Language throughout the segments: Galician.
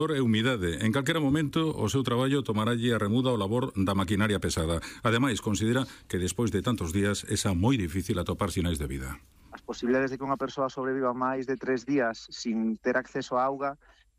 e humidade. En calquera momento o seu traballo tomaralle a remuda ao labor da maquinaria pesada. Ademais, considera que despois de tantos días é moi difícil atopar sinais de vida. As posibilidades de que unha persoa sobreviva máis de 3 días sin ter acceso á auga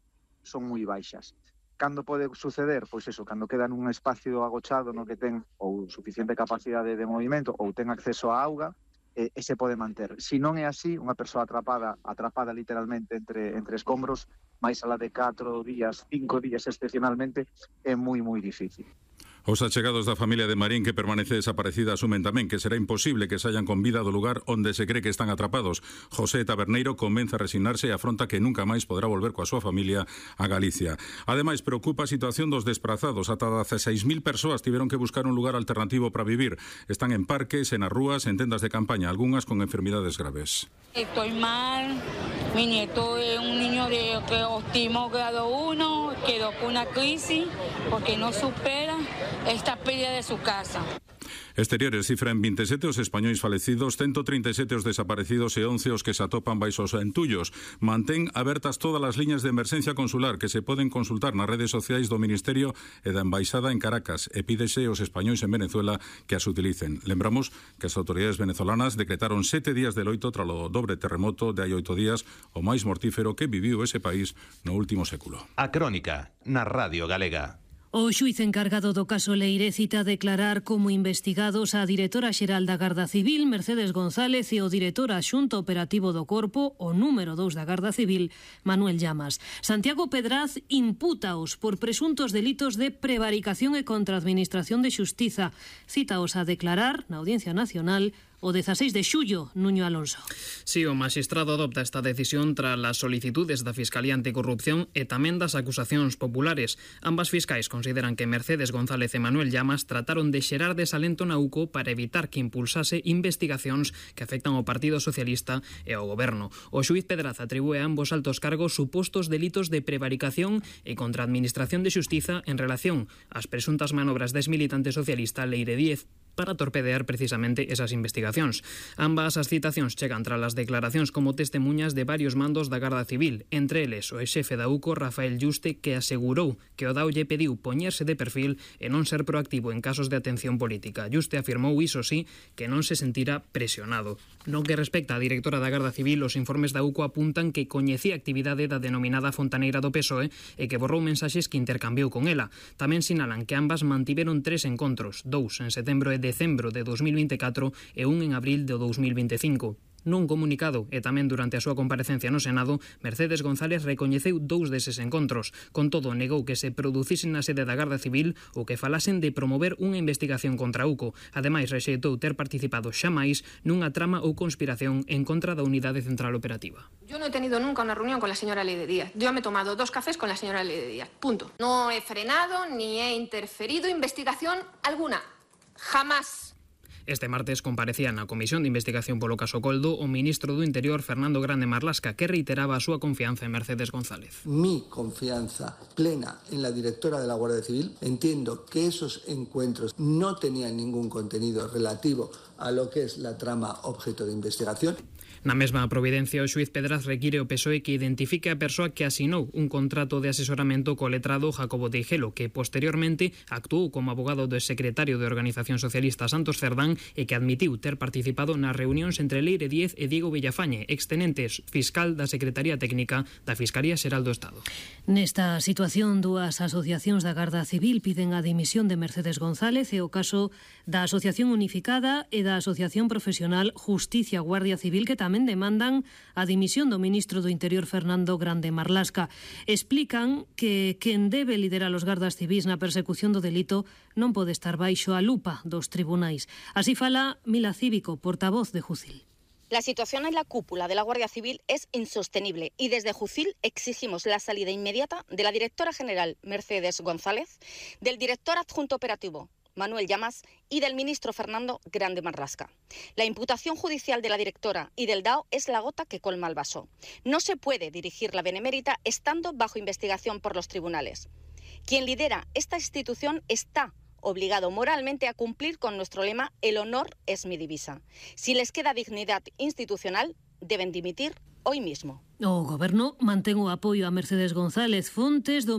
son moi baixas. Cando pode suceder? Pois eso, cando queda nun espacio agochado no que ten ou suficiente capacidade de movimento ou ten acceso á auga, e se pode manter. Se non é así, unha persoa atrapada literalmente entre escombros, máis alá de 4 días, 5 días excepcionalmente, é moi difícil. Os achegados da familia de Marín que permanece desaparecida asumen tamén que será imposible que saian con vida do lugar onde se cree que están atrapados. José Taberneiro comeza a resignarse e afronta que nunca máis poderá volver coa súa familia a Galicia. Ademais, preocupa a situación dos desprazados. Ata 16.000 persoas tiveron que buscar un lugar alternativo para vivir. Están en parques, en as rúas, en tendas de campaña, algunhas con enfermidades graves. Estoy mal, mi nieto es un niño de autismo grado 1, quedó con una crisis porque no supera esta pérdida de su casa. Exteriores cifran 27 os españois falecidos, 137 os desaparecidos e 11 os que se atopan baixo os entullos. Mantén abertas todas as liñas de emerxencia consular que se poden consultar nas redes sociais do Ministerio e da Embaixada en Caracas e pídese aos españois en Venezuela que as utilicen. Lembramos que as autoridades venezolanas decretaron 7 días de loito tras o dobre terremoto de hai 8 días, o máis mortífero que viviu ese país no último século. A Crónica, na Radio Galega. O xuíz encargado do caso Leire cita a declarar como investigados a directora xeral da Garda Civil, Mercedes González, e o director adxunto operativo do Corpo, o número 2 da Garda Civil, Manuel Llamas. Santiago Pedraz impútaos por presuntos delitos de prevaricación e contra a Administración de Xustiza. Cítaos a declarar na Audiencia Nacional o 16 de xullo, Nuño Alonso. Si, o magistrado adopta esta decisión tras as solicitudes da Fiscalía Anticorrupción e tamén das acusacións populares. Ambas fiscais consideran que Mercedes González e Manuel Llamas trataron de xerar desalento na UCO para evitar que impulsase investigacións que afectan ao Partido Socialista e ao Goberno. O xuíz Pedraz atribúe a ambos altos cargos supostos delitos de prevaricación e contra a Administración de Xustiza en relación ás presuntas manobras des militantes socialista Leire Díez para torpedear precisamente esas investigacións. Ambas as citacións chegan tras as declaracións como testemunhas de varios mandos da Garda Civil, entre eles o exefe da UCO, Rafael Yuste, que asegurou que o DAO lle pediu poñerse de perfil e non ser proactivo en casos de atención política. Yuste afirmou, iso sí, que non se sentira presionado. No que respecta á directora da Garda Civil, os informes da UCO apuntan que coñecía a actividade da denominada Fontaneira do PSOE e que borrou mensaxes que intercambiou con ela. Tamén sinalan que ambas mantiveron 3 encontros, 2 en setembro e decembro de 2024 e un en abril de 2025. Nun comunicado e tamén durante a súa comparecencia no Senado, Mercedes González recoñeceu 2 deses encontros. Con todo, negou que se producisen na sede da Garda Civil ou que falasen de promover unha investigación contra UCO. Ademais, rexeitou ter participado xamais nunha trama ou conspiración en contra da Unidade Central Operativa. Yo no he tenido nunca una reunión con la señora Leire Díaz. Yo me he tomado 2 cafés con la señora Leire Díaz. Punto. No he frenado ni he interferido investigación alguna. Jamás. Este martes comparecía na Comisión de Investigación polo caso Coldo o ministro do Interior, Fernando Grande Marlasca, que reiteraba a súa confianza en Mercedes González. Mi confianza plena en la directora de la Guardia Civil. Entiendo que esos encuentros no tenían ningún contenido relativo a lo que es la trama objeto de investigación. Na mesma providencia, o xuíz Pedraz require ao PSOE que identifique a persoa que asinou un contrato de asesoramento co letrado Jacobo Teixelo, que posteriormente actuou como abogado do secretario de Organización Socialista Santos Cerdán e que admitiu ter participado nas reunións entre Leire Díez e Diego Villafañe, extenentes fiscal da Secretaría Técnica da Fiscalía Xeral do Estado. Nesta situación, 2 asociacións da Garda Civil piden a dimisión de Mercedes González e o caso da Asociación Unificada e da Asociación Profesional Justicia Guardia Civil, que tamén demandan a dimisión do ministro do Interior, Fernando Grande Marlasca. Explican que quen debe liderar os gardas civís na persecución do delito non pode estar baixo a lupa dos tribunais. Así fala Mila Cívico, portavoz de Jucil. La situación en la cúpula de la Guardia Civil es insostenible y desde Jucil exigimos la salida inmediata de la directora general Mercedes González, del director adjunto operativo Manuel Llamas y del ministro Fernando Grande Marlasca. La imputación judicial de la directora y del DAO es la gota que colma el vaso. No se puede dirigir la Benemérita estando bajo investigación por los tribunales. Quien lidera esta institución está obligado moralmente a cumplir con nuestro lema «El honor es mi divisa». Si les queda dignidad institucional, deben dimitir hoy mismo. O Goberno mantén o apoio a Mercedes González. Fontes do